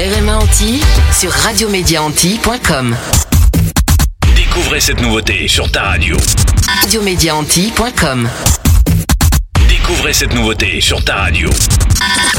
RMA Antilles sur radiomédiaantilles.com. Découvrez cette nouveauté sur ta radio. Radiomédiaantilles.com. Découvrez cette nouveauté sur ta radio.